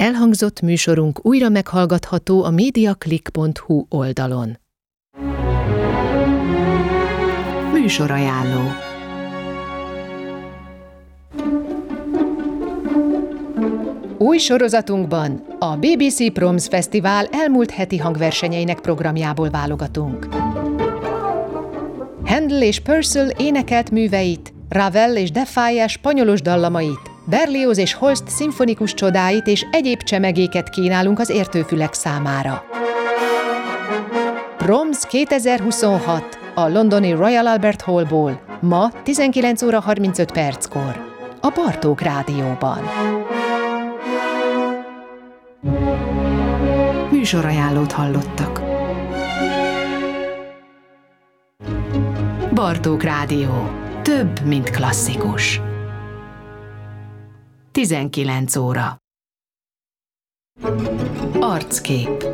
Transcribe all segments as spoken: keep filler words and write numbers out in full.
Elhangzott műsorunk újra meghallgatható a mediaclick pont hu oldalon. Műsorajánló. Új sorozatunkban a bé bé cé Proms Fesztivál elmúlt heti hangversenyeinek programjából válogatunk. Handel és Purcell énekelt műveit, Ravel és Defaya spanyolos dallamait, Berlioz és Holst szimfonikus csodáit és egyéb csemegéket kínálunk az értőfülek számára. Proms kétezer-huszonhat a londoni Royal Albert Hallból, ma tizenkilenc óra harmincöt perckor, a Bartók Rádióban. Műsorajánlót hallottak. Bartók Rádió. Több, mint klasszikus. tizenkilenc óra. Arckép.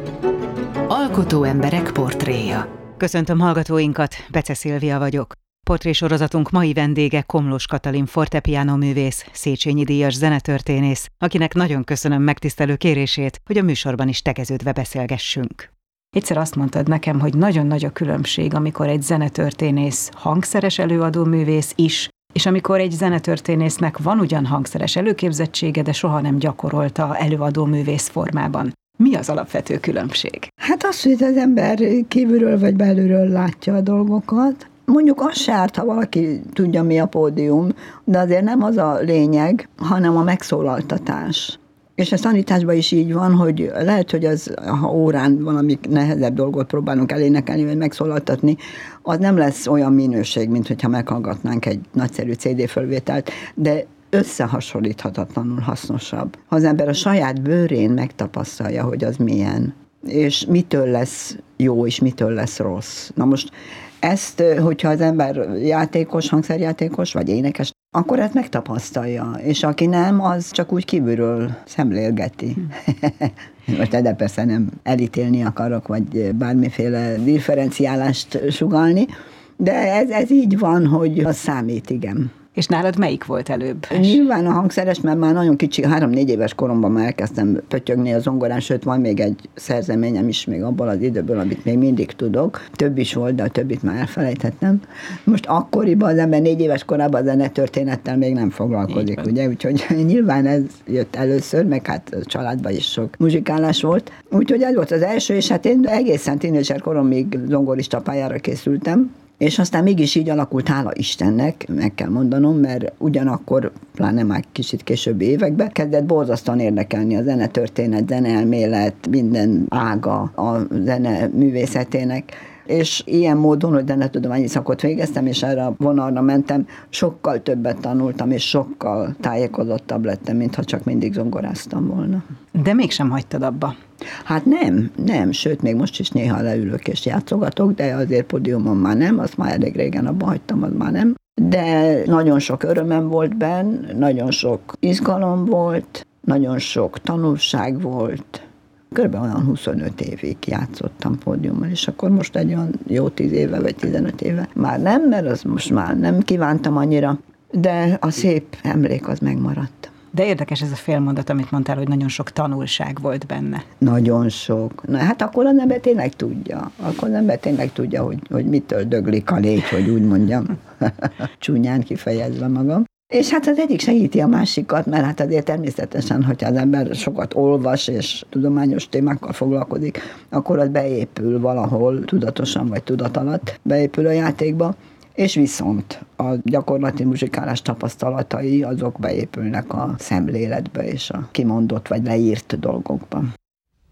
Alkotó emberek portréja. Köszöntöm hallgatóinkat, Bece Szilvia vagyok. Portrésorozatunk mai vendége Komlós Katalin fortepiano művész, Széchenyi díjas zenetörténész, akinek nagyon köszönöm megtisztelő kérését, hogy a műsorban is tegeződve beszélgessünk. Egyszer azt mondtad nekem, hogy nagyon nagy a különbség, amikor egy zenetörténész hangszeres előadó művész is, és amikor egy zenetörténésznek van ugyan hangszeres előképzettsége, de soha nem gyakorolta előadó művész formában. Mi az alapvető különbség? Hát az, hogy az ember kívülről vagy belülről látja a dolgokat. Mondjuk az se árt, ha valaki tudja, mi a pódium, de azért nem az a lényeg, hanem a megszólaltatás. És a tanításban is így van, hogy lehet, hogy az, ha órán valami nehezebb dolgot próbálunk elénekelni, vagy megszólaltatni, az nem lesz olyan minőség, mint hogyha meghallgatnánk egy nagyszerű cé dé fölvételt, de összehasonlíthatatlanul hasznosabb. Ha az ember a saját bőrén megtapasztalja, hogy az milyen, és mitől lesz jó, és mitől lesz rossz. Na most ezt, hogyha az ember játékos, hangszerjátékos, vagy énekes, akkor ezt megtapasztalja, és aki nem, az csak úgy kívülről szemlélgeti. Most de persze nem elítélni akarok, vagy bármiféle differenciálást sugallni, de ez, ez így van, hogy az számít, igen. És nálad melyik volt előbb? Nyilván a hangszeres, mert már nagyon kicsi, három-négy éves koromban már elkezdtem pöttyögni a zongorán, sőt van még egy szerzeményem is még abból az időből, amit még mindig tudok. Több is volt, de a többit már elfelejtettem. Most akkoriban az ember négy éves korában a zenetörténettel még nem foglalkozik, ugye? Úgyhogy nyilván ez jött először, meg hát a családban is sok muzsikálás volt. Úgyhogy ez volt az első, és hát én egészen tínédzser koromig zongorista pályára készültem. És aztán mégis így alakult, hála Istennek, meg kell mondanom, mert ugyanakkor, pláne már kicsit későbbi években, kezdett borzasztóan érdekelni a zenetörténet, zeneelmélet, minden ága a zene művészetének. És ilyen módon, hogy zenetudományi szakot végeztem, és erre a vonalra mentem, sokkal többet tanultam, és sokkal tájékozottabb lettem, mintha csak mindig zongoráztam volna. De mégsem hagytad abba. Hát nem, nem, sőt, még most is néha leülök és játszogatok, de azért pódiumon már nem, azt már elég régen abba hagytam, az már nem. De nagyon sok örömem volt benn, nagyon sok izgalom volt, nagyon sok tanulság volt. Körülbelül olyan huszonöt évig játszottam pódiumon, és akkor most egy olyan jó tíz éve, vagy tizenöt éve már nem, mert az most már nem kívántam annyira, de a szép emlék az megmaradt. De érdekes ez a félmondat, amit mondtál, hogy nagyon sok tanulság volt benne. Nagyon sok. Na hát akkor az ember tényleg tudja. Akkor az ember tényleg tudja, hogy, hogy mitől döglik a légy, hogy úgy mondjam. Csúnyán kifejezve magam. És hát az egyik segíti a másikat, mert hát azért természetesen, hogyha az ember sokat olvas és tudományos témákkal foglalkozik, akkor az beépül valahol, tudatosan vagy tudat alatt beépül a játékba, és viszont a gyakorlati muzsikálás tapasztalatai azok beépülnek a szemléletbe és a kimondott vagy leírt dolgokban.